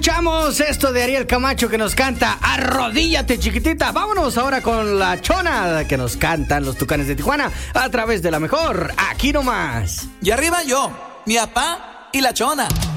escuchamos esto de Ariel Camacho que nos canta Arrodíllate, chiquitita. Vámonos ahora con la Chona que nos cantan los Tucanes de Tijuana a través de la mejor, aquí nomás. Y arriba yo, mi papá y la Chona.